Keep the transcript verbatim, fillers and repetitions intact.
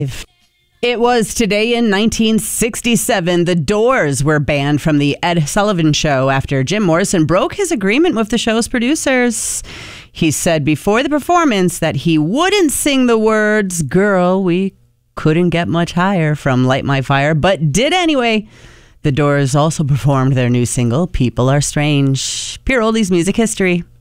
It was today in nineteen sixty-seven. The Doors were banned from the Ed Sullivan Show after Jim Morrison broke his agreement with the show's producers. He said before the performance that he wouldn't sing the words, "Girl, we couldn't get much higher" from Light My Fire, but did anyway. The Doors also performed their new single, People Are Strange. Pure Oldies music history.